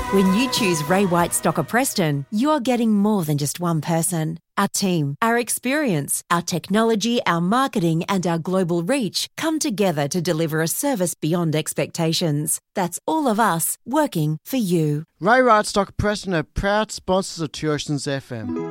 When you choose Ray White Stocker Preston, you're getting more than just one person. Our team, our experience, our technology, our marketing and our global reach come together to deliver a service beyond expectations. That's all of us working for you. Ray White Stocker Preston are proud sponsors of Turson's FM.